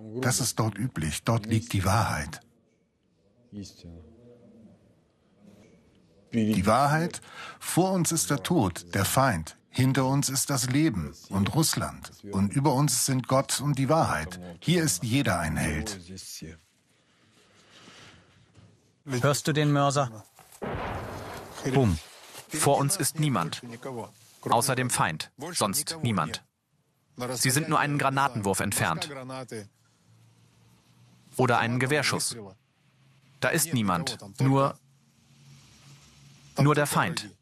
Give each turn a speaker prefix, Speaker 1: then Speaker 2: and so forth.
Speaker 1: Das ist dort üblich. Dort liegt die Wahrheit. Die Wahrheit? Vor uns ist der Tod, der Feind. Hinter uns ist das Leben und Russland. Und über uns sind Gott und die Wahrheit. Hier ist jeder ein Held.
Speaker 2: Hörst du den Mörser? Boom. Vor uns ist niemand. Außer dem Feind. Sonst niemand. Sie sind nur einen Granatenwurf entfernt. Oder einen Gewehrschuss. Da ist niemand. Nur der Feind.